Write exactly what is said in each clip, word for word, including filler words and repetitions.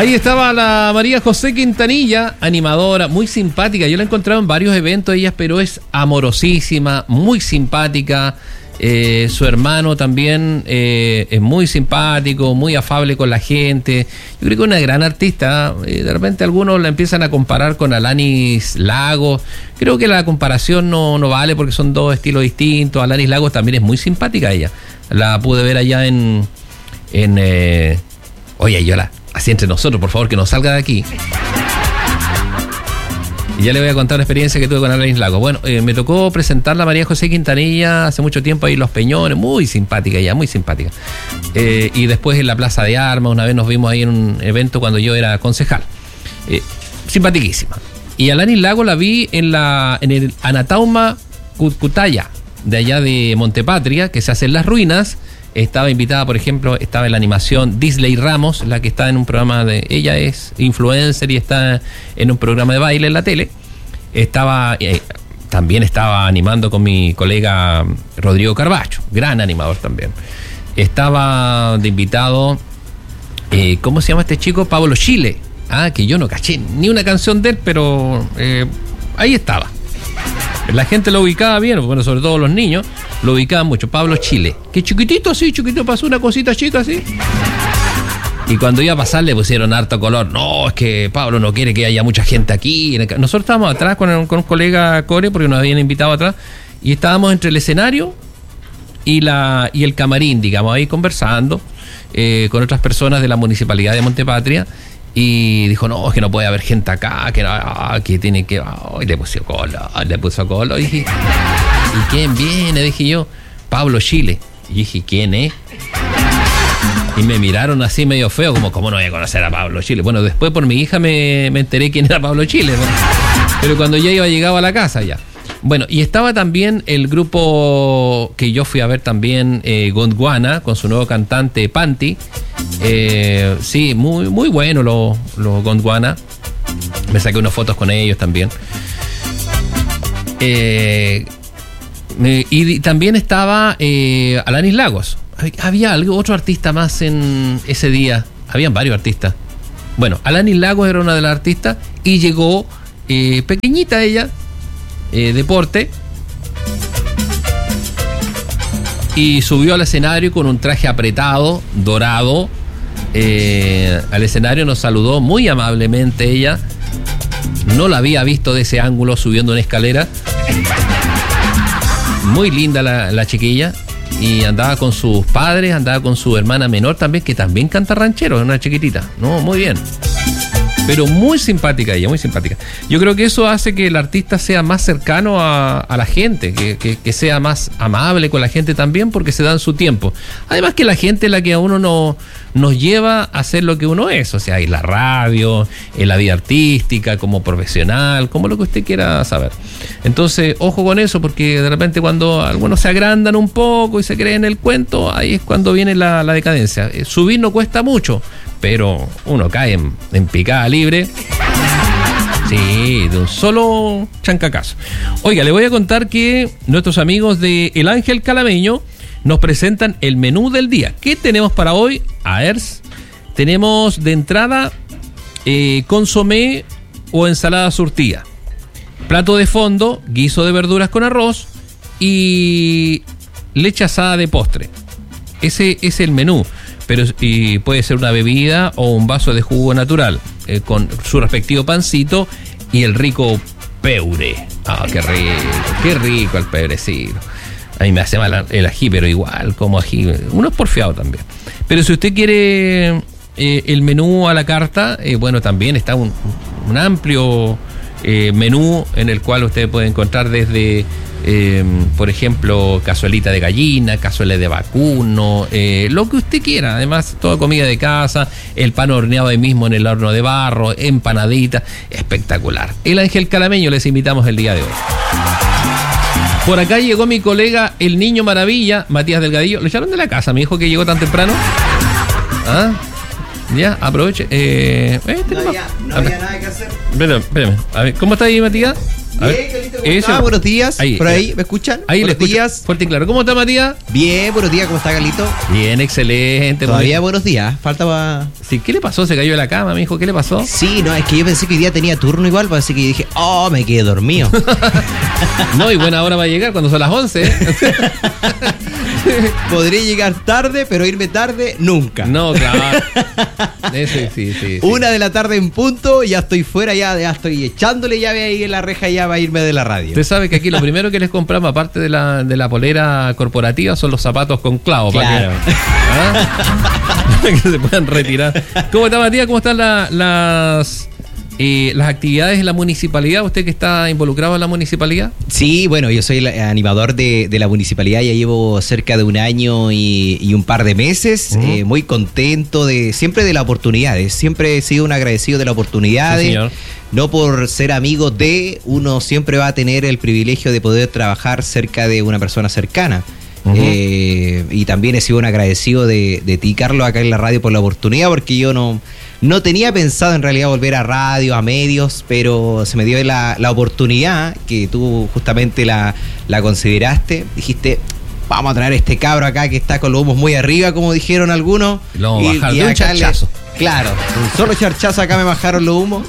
Ahí estaba la María José Quintanilla, animadora, muy simpática. Yo la he encontrado en varios eventos, ella, pero es amorosísima, muy simpática. Eh, su hermano también eh, es muy simpático, muy afable con la gente. Yo creo que es una gran artista. Eh, de repente algunos la empiezan a comparar con Alanis Lagos. Creo que la comparación no, no vale porque son dos estilos distintos. Alanis Lagos también es muy simpática ella. La pude ver allá en... en eh... Oye, Yola, así entre nosotros, por favor, que no salga de aquí. Y ya le voy a contar una experiencia que tuve con Alanis Lagos. Bueno, eh, me tocó presentarla a María José Quintanilla hace mucho tiempo ahí en Los Peñones, muy simpática ella, muy simpática. Eh, y después en la Plaza de Armas, una vez nos vimos ahí en un evento cuando yo era concejal. Eh, simpatiquísima. Y Alanis Lagos la vi en la en el Anatauma Cutcutaya, de allá de Montepatria, que se hace en las ruinas. Estaba invitada, por ejemplo, estaba en la animación Disley Ramos, la que está en un programa de... Ella es influencer y está en un programa de baile en la tele. Estaba... Eh, también estaba animando con mi colega Rodrigo Carbacho, gran animador también. Estaba de invitado... Eh, ¿Cómo se llama este chico? Pablo Chile. Ah, que yo no caché ni una canción de él, pero eh, ahí estaba. La gente lo ubicaba bien, bueno, sobre todo los niños, lo ubicaban mucho. Pablo Chile, que chiquitito así, chiquitito, pasó una cosita chica así. Y cuando iba a pasar le pusieron harto color. No, es que Pablo no quiere que haya mucha gente aquí. Nosotros estábamos atrás con, el, con un colega Core, porque nos habían invitado atrás, y estábamos entre el escenario y, la, y el camarín, digamos, ahí conversando eh, con otras personas de la Municipalidad de Montepatria. Y dijo, no, es que no puede haber gente acá, que, ah, que tiene que... Oh, y le puso cola, le puso cola. Y dije, ¿y quién viene? Dije yo, Pablo Chile. Y dije, ¿quién es? Y me miraron así medio feo, como, ¿cómo no voy a conocer a Pablo Chile? Bueno, después por mi hija me, me enteré quién era Pablo Chile, ¿no? Pero cuando ya iba llegado a la casa ya. Bueno, y estaba también el grupo que yo fui a ver también, eh, Gondwana, con su nuevo cantante Panty. Eh, sí, muy, muy bueno los lo Gondwana. Me saqué unas fotos con ellos también. Eh, me, y también estaba eh, Alanis Lagos. Había algo, otro artista más en ese día. Habían varios artistas. Bueno, Alanis Lagos era una de las artistas y llegó eh, pequeñita ella, eh, deporte, y subió al escenario con un traje apretado, dorado. Eh, al escenario nos saludó muy amablemente ella. No la había visto de ese ángulo subiendo una escalera. Muy linda la, la chiquilla. Y andaba con sus padres, andaba con su hermana menor también, que también canta ranchero, es una chiquitita. No, muy bien. Pero muy simpática ella, muy simpática. Yo creo que eso hace que el artista sea más cercano a, a la gente, que, que, que sea más amable con la gente también, porque se dan su tiempo. Además que la gente es la que a uno no, nos lleva a ser lo que uno es, o sea, en la radio, en la vida artística, como profesional, como lo que usted quiera saber. Entonces, ojo con eso, porque de repente cuando algunos se agrandan un poco y se creen el cuento, ahí es cuando viene la, la decadencia. Subir no cuesta mucho, pero uno cae en, en picada libre. Sí, de un solo chancacazo. Oiga, le voy a contar que nuestros amigos de El Ángel Calameño nos presentan el menú del día. ¿Qué tenemos para hoy? A ver, tenemos de entrada eh, consomé o ensalada surtida. Plato de fondo, guiso de verduras con arroz y leche asada de postre. Ese es el menú. Pero y puede ser una bebida o un vaso de jugo natural eh, con su respectivo pancito y el rico peure. Ah, qué rico, qué rico el peurecito. A mí me hace mal el ají, pero igual como ají. Uno es porfiado también. Pero si usted quiere eh, el menú a la carta, eh, bueno, también está un, un amplio eh, menú en el cual usted puede encontrar desde... Eh, por ejemplo, cazuelita de gallina, cazuela de vacuno, eh, lo que usted quiera. Además, toda comida de casa, el pan horneado ahí mismo en el horno de barro, empanadita, espectacular. El Ángel Calameño les invitamos el día de hoy. Por acá llegó mi colega el Niño Maravilla, Matías Delgadillo. ¿Lo echaron de la casa, mi hijo, que llegó tan temprano? ¿Ah? Ya, aproveche. Eh, eh, no había, no había nada que hacer. Espérame, espérame. A ver, ¿cómo está ahí, Matías? A ver, Bien, Carlito, ¿cómo eso. está? Buenos días. Ahí, por ahí, eh, ¿me escuchan? Ahí le buenos escucho días. fuerte y claro. ¿Cómo está, Matías? Bien, buenos días, ¿cómo está, Carlito? Bien, excelente. Todavía muy... buenos días. Falta para... Sí, ¿qué le pasó? ¿Se cayó de la cama, mijo? ¿Qué le pasó? Sí, no, es que yo pensé que hoy día tenía turno igual, pues, así que dije, oh, me quedé dormido. No, y buena hora va a llegar cuando son las once. Podría llegar tarde, pero irme tarde nunca. No, claro. Eso, sí, sí, sí. Una de la tarde en punto, ya estoy fuera, ya, ya estoy echándole llave ahí en la reja, ya va a irme de la radio. Usted sabe que aquí lo primero que les compramos, aparte de la, de la polera corporativa, son los zapatos con clavo. Claro. Para que, ¿ah? Para que se puedan retirar. ¿Cómo está, Matías? ¿Cómo están la, las... Eh, las actividades en la municipalidad? ¿Usted que está involucrado en la municipalidad? Sí, bueno, yo soy el animador de, de la municipalidad, ya llevo cerca de un año y, y un par de meses, uh-huh. eh, muy contento de siempre de las oportunidades, siempre he sido un agradecido de las oportunidades, sí, no por ser amigo de, uno siempre va a tener el privilegio de poder trabajar cerca de una persona cercana. Uh-huh. eh, y también he sido un agradecido de, de ti, Carlos, acá en la radio por la oportunidad, porque yo no, no tenía pensado en realidad volver a radio, a medios, pero se me dio la, la oportunidad que tú justamente la, la consideraste, dijiste, vamos a traer a este cabro acá que está con los humos muy arriba, como dijeron algunos. Lo y, bajar y de un acá charchazo. Le, claro, un solo charchazo acá me bajaron los humos.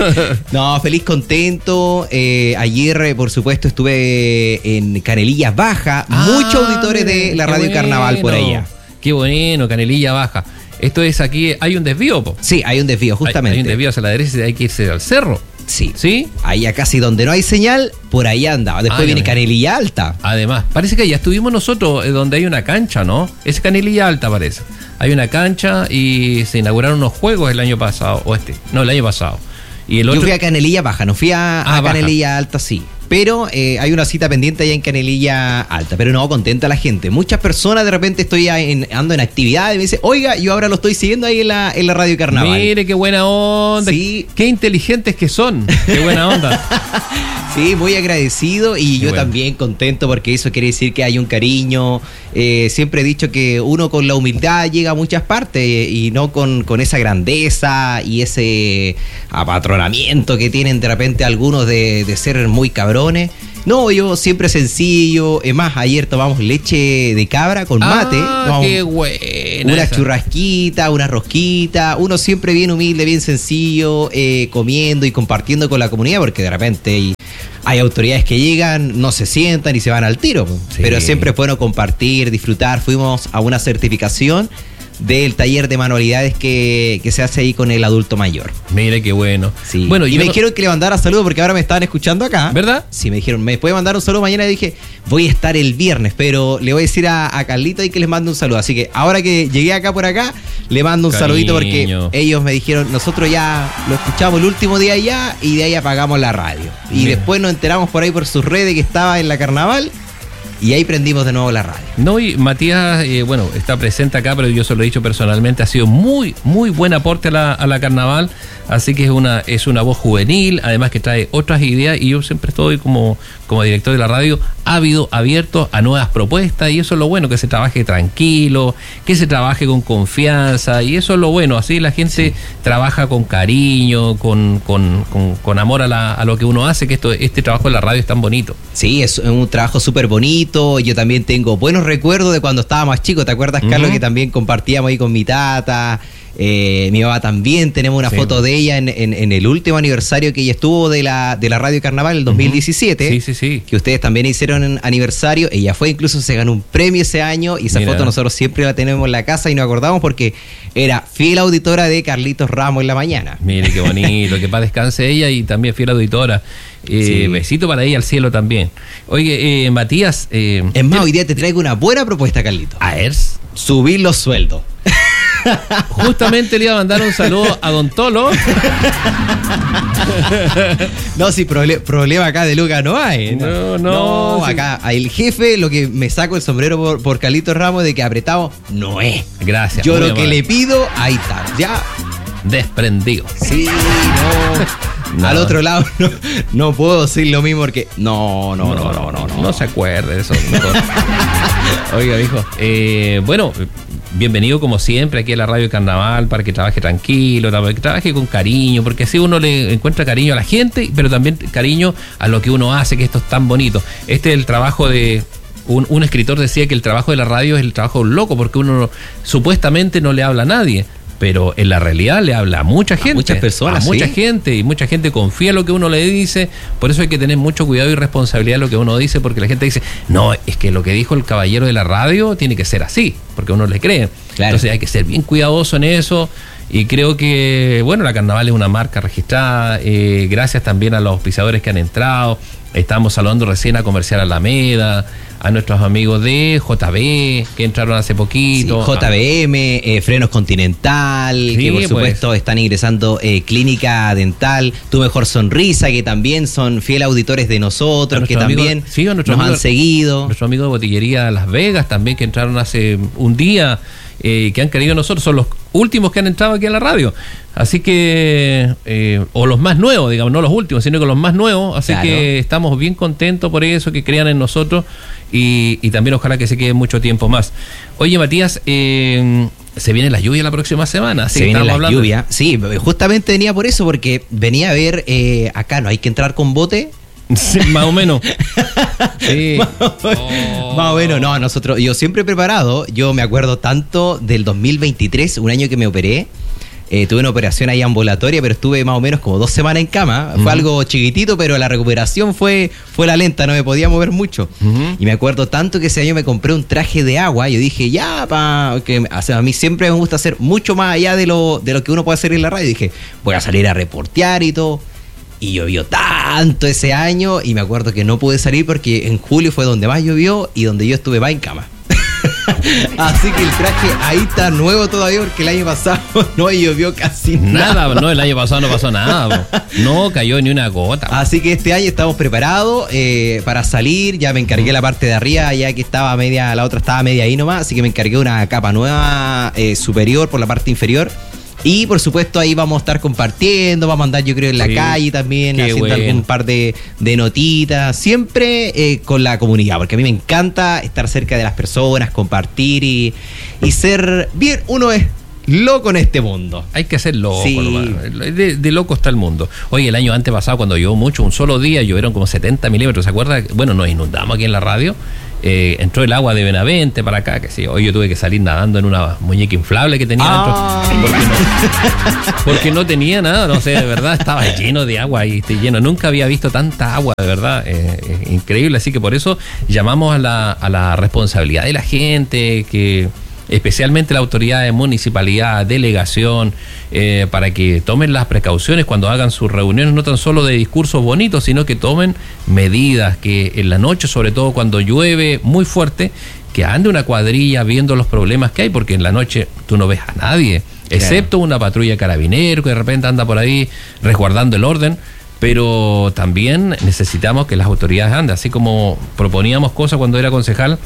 No, feliz, contento. Eh, ayer, por supuesto, estuve en Canelillas Baja. Ah, muchos auditores de la Radio bueno. Carnaval por allá. Qué bueno, Canelilla Baja. Esto es aquí, hay un desvío, po. Sí, hay un desvío, justamente. Hay, hay un desvío hacia la derecha y hay que irse al cerro. Sí. ¿Sí? Allá casi donde no hay señal, por ahí andaba. Después ah, viene Canelilla Alta. Además, parece que ya estuvimos nosotros eh, donde hay una cancha, ¿no? Es Canelilla Alta, parece. Hay una cancha y se inauguraron unos juegos el año pasado, o este, no, el año pasado. Y el otro... Yo fui a Canelilla Baja, no fui a, ah, a Canelilla Alta, sí. Pero eh, hay una cita pendiente allá en Canelilla Alta. Pero no, contenta la gente. Muchas personas de repente estoy en, ando en actividad y me dicen, oiga, yo ahora lo estoy siguiendo ahí en la, en la Radio Carnaval. Mire, qué buena onda. Sí. Qué inteligentes que son. Qué buena onda. Sí, muy agradecido y qué yo bueno. También contento porque eso quiere decir que hay un cariño. Eh, siempre he dicho que uno con la humildad llega a muchas partes y no con, con esa grandeza y ese apatronamiento que tienen de repente algunos de, de ser muy cabrones. No, yo siempre sencillo. Es más, ayer tomamos leche de cabra con mate. Ah, qué buena. Una churrasquita, una rosquita. Uno siempre bien humilde, bien sencillo, eh, comiendo y compartiendo con la comunidad, porque de repente hay, hay autoridades que llegan, no se sientan y se van al tiro. Sí. Pero siempre es bueno compartir, disfrutar. Fuimos a una certificación del taller de manualidades que, que se hace ahí con el adulto mayor. Mire qué bueno. Sí. Bueno, y me no... dijeron que le mandara saludos porque ahora me estaban escuchando acá. ¿Verdad? Sí, me dijeron, ¿me puede mandar un saludo mañana? Y dije, voy a estar el viernes, pero le voy a decir a, a Carlito ahí que les mando un saludo. Así que ahora que llegué acá por acá, le mando un Cariño. saludito porque ellos me dijeron, nosotros ya lo escuchamos el último día allá y de ahí apagamos la radio. Y Bien. después nos enteramos por ahí por sus redes que estaba en la Carnaval. Y ahí prendimos de nuevo la radio. No, y Matías, eh, bueno, está presente acá, pero yo se lo he dicho personalmente, ha sido muy, muy buen aporte a la, a la Carnaval, así que es una, es una voz juvenil, además que trae otras ideas, y yo siempre estoy como, como director de la radio, ávido, abierto a nuevas propuestas, y eso es lo bueno, que se trabaje tranquilo, que se trabaje con confianza, y eso es lo bueno, así la gente sí. trabaja con cariño, con, con, con, con amor a, la, a lo que uno hace, que esto, este trabajo en la radio es tan bonito. Sí, es un trabajo súper bonito. Yo también tengo buenos recuerdos de cuando estaba más chico. ¿Te acuerdas, Carlos, uh-huh. que también compartíamos ahí con mi tata? Eh, mi mamá también, tenemos una sí. foto de ella en, en, en el último aniversario que ella estuvo de la, de la Radio Carnaval, el dos mil diecisiete. Uh-huh. Sí, sí, sí. Que ustedes también hicieron aniversario. Ella fue, incluso se ganó un premio ese año. Y esa Mira. foto nosotros siempre la tenemos en la casa y nos acordamos porque era fiel auditora de Carlitos Ramos en la mañana. Mire, qué bonito. Que para descanse ella y también fiel auditora. Eh, sí. Besito para ella al cielo también. Oye, eh, Matías. Eh, es más, hoy día te traigo una buena propuesta, Carlito. A ver. Subir los sueldos. Justamente le iba a mandar un saludo a Don Tolo. No, si proble- problema acá de Lucas no hay. No, no. no, no sí. Acá el jefe, lo que me saco el sombrero por, por Carlitos Ramos de que apretado no es. Gracias. Yo lo amable. que le pido, ahí está. Ya. Desprendido. Sí, no. No. Al otro lado no, no puedo decir lo mismo porque no, no, no, no, no, no, no, no se acuerde de eso. Oiga, hijo, eh, bueno, bienvenido como siempre aquí a la Radio Carnaval para que trabaje tranquilo, para que trabaje con cariño, porque así uno le encuentra cariño a la gente, pero también cariño a lo que uno hace, que esto es tan bonito. Este es el trabajo de... Un, un escritor decía que el trabajo de la radio es el trabajo de un loco, porque uno supuestamente no le habla a nadie, pero en la realidad le habla a mucha gente, a muchas personas, a mucha ¿sí? gente, y mucha gente confía en lo que uno le dice. Por eso hay que tener mucho cuidado y responsabilidad en lo que uno dice, porque la gente dice, no, es que lo que dijo el caballero de la radio tiene que ser así, porque uno le cree. Claro. Entonces hay que ser bien cuidadoso en eso. Y creo que, bueno, la Carnaval es una marca registrada, eh, gracias también a los auspiciadores que han entrado. Estamos saludando recién a Comercial Alameda, a nuestros amigos de J B, que entraron hace poquito. Sí, J B M, eh, Frenos Continental, sí, que por supuesto pues. están ingresando eh, Clínica Dental, Tu Mejor Sonrisa, que también son fieles auditores de nosotros, que amigo, también sí, nos amigo, han seguido. Nuestro amigo de Botillería Las Vegas también, que entraron hace un día, eh, que han querido a nosotros, son los últimos que han entrado aquí a la radio. Así que, eh, o los más nuevos, digamos, no los últimos, sino que los más nuevos. Así claro. que estamos bien contentos por eso, que crean en nosotros y, y también ojalá que se quede mucho tiempo más. Oye, Matías, eh, se viene la lluvia la próxima semana. Se viene la lluvia, sí, justamente venía por eso, porque venía a ver, eh, acá no hay que entrar con bote. Sí, más o menos. Sí. más, oh. más o menos, no, nosotros, yo siempre he preparado, yo me acuerdo tanto del dos mil veintitrés, un año que me operé. Eh, tuve una operación ahí ambulatoria, pero estuve más o menos como dos semanas en cama. Uh-huh. Fue algo chiquitito, pero la recuperación fue, fue la lenta, no me podía mover mucho. Uh-huh. Y me acuerdo tanto que ese año me compré un traje de agua. Yo dije, ya, pa, que, o sea, a mí siempre me gusta hacer mucho más allá de lo, de lo que uno puede hacer en la radio. Y dije, voy a salir a reportear y todo. Y llovió tanto ese año, y me acuerdo que no pude salir porque en julio fue donde más llovió y donde yo estuve más en cama. Así que el traje ahí está nuevo todavía, porque el año pasado no llovió casi nada. Nada, no, el año pasado no pasó nada, bro. No cayó ni una gota. Bro. Así que este año estamos preparados eh, para salir. Ya me encargué la parte de arriba, ya que estaba media, la otra estaba media ahí nomás, así que me encargué una capa nueva eh, superior por la parte inferior. Y por supuesto ahí vamos a estar compartiendo, vamos a andar yo creo en la sí, calle también, haciendo bueno. algún par de, de notitas, siempre eh, con la comunidad, porque a mí me encanta estar cerca de las personas, compartir y, y ser bien, uno es loco en este mundo. Hay que ser loco, sí. de, de loco está el mundo. Oye, el año antepasado cuando llovió mucho, un solo día llovieron como setenta milímetros, ¿se acuerda? Bueno, nos inundamos aquí en la radio. Eh, entró el agua de Benavente para acá, que sí, hoy yo tuve que salir nadando en una muñeca inflable que tenía ah, dentro, porque no, porque no tenía nada, no sé, de verdad estaba lleno de agua y lleno, nunca había visto tanta agua, de verdad, eh, eh, increíble, así que por eso llamamos a la, a la responsabilidad de la gente, que especialmente la autoridad de municipalidad, delegación, eh, para que tomen las precauciones cuando hagan sus reuniones, no tan solo de discursos bonitos, sino que tomen medidas, que en la noche, sobre todo cuando llueve muy fuerte, que ande una cuadrilla viendo los problemas que hay, porque en la noche tú no ves a nadie, claro. excepto una patrulla carabinero que de repente anda por ahí resguardando el orden. Pero también necesitamos que las autoridades anden, así como proponíamos cosas cuando era concejal,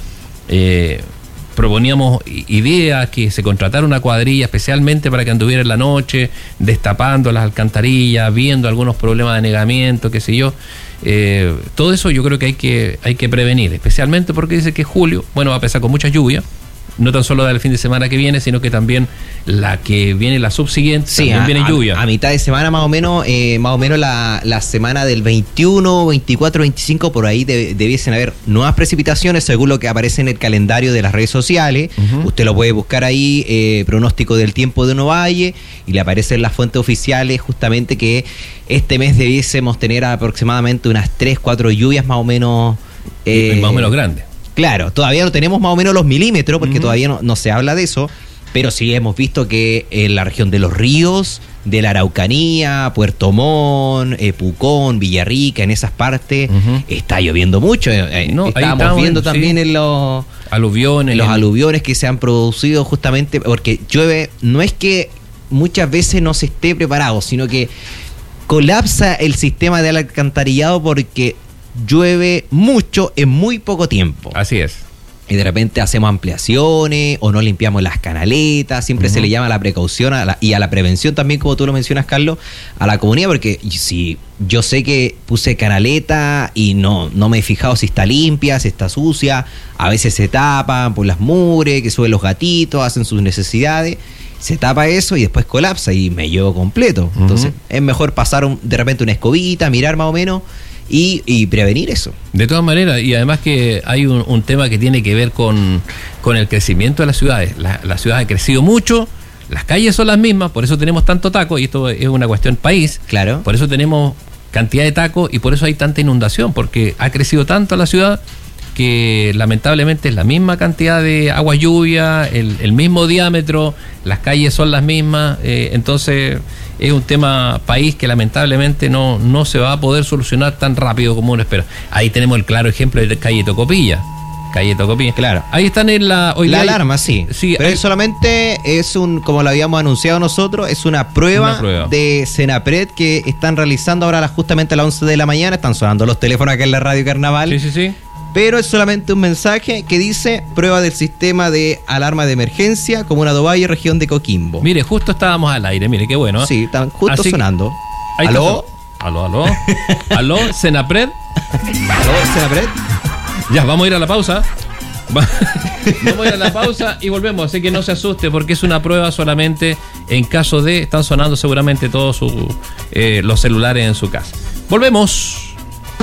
eh, proponíamos ideas, que se contratara una cuadrilla especialmente para que anduviera en la noche, destapando las alcantarillas, viendo algunos problemas de anegamiento, qué sé yo. Eh, todo eso yo creo que hay que hay que prevenir, especialmente porque dice que julio, bueno, va a empezar con mucha lluvia, no tan solo del fin de semana que viene, sino que también la que viene, la subsiguiente, sí, también a, viene lluvia. A, a mitad de semana más o menos, eh, más o menos la, la semana del veintiuno, veinticuatro, veinticinco, por ahí de, debiesen haber nuevas precipitaciones según lo que aparece en el calendario de las redes sociales. Uh-huh. Usted lo puede buscar ahí, eh, pronóstico del tiempo de Novalle, y le aparecen las fuentes oficiales justamente que este mes debiésemos tener aproximadamente unas tres, cuatro lluvias más o menos. Eh, más o menos grandes. Claro, todavía no tenemos más o menos los milímetros, porque uh-huh. todavía no, no se habla de eso, pero sí hemos visto que en la región de los ríos, de la Araucanía, Puerto Montt, eh, Pucón, Villarrica, en esas partes, uh-huh. está lloviendo mucho. Eh, no, Estábamos estamos, viendo también sí. en los aluviones, en los en... aluviones que se han producido justamente porque llueve. No es que muchas veces no se esté preparado, sino que colapsa el sistema del alcantarillado porque llueve mucho en muy poco tiempo. Así es. y de repente hacemos ampliaciones o no limpiamos las canaletas, siempre uh-huh. se le llama a la precaución a la, y a la prevención también, como tú lo mencionas, Carlos, a la comunidad, porque si yo sé que puse canaleta y no, no me he fijado si está limpia, si está sucia, a veces se tapan por las mugres, que suben los gatitos, hacen sus necesidades, se tapa eso y después colapsa y me llevo completo. Uh-huh. Entonces es mejor pasar un, de repente una escobita, mirar más o menos, Y, y prevenir eso. De todas maneras, y además que hay un, un tema que tiene que ver con, con el crecimiento de las ciudades. La, la ciudad ha crecido mucho, las calles son las mismas, por eso tenemos tanto taco, y esto es una cuestión país. Claro. Por eso tenemos cantidad de tacos y por eso hay tanta inundación, porque ha crecido tanto la ciudad que lamentablemente es la misma cantidad de agua lluvia, el, el mismo diámetro, las calles son las mismas, eh, entonces es un tema país que lamentablemente no, no se va a poder solucionar tan rápido como uno espera. Ahí tenemos el claro ejemplo de calle Tocopilla. Calle Tocopilla. Claro. Ahí están en la... Hoy la hay, alarma, sí. sí Pero hay, solamente es un, como lo habíamos anunciado nosotros, es una prueba, una prueba. de Senapred que están realizando ahora justamente a las once de la mañana. Están sonando los teléfonos acá en la Radio Carnaval. Sí, sí, sí. Pero es solamente un mensaje que dice prueba del sistema de alarma de emergencia Comuna do Valle, región de Coquimbo. Mire, justo estábamos al aire, mire qué bueno. ¿eh? Sí, están justo Así, sonando. ¿Aló? ¿Aló, aló? ¿Aló, Senapred? ¿Aló, Senapred? Ya, vamos a ir a la pausa. Vamos a ir a la pausa y volvemos. Así que no se asuste porque es una prueba solamente en caso de... Están sonando seguramente todos su, eh, los celulares en su casa. Volvemos.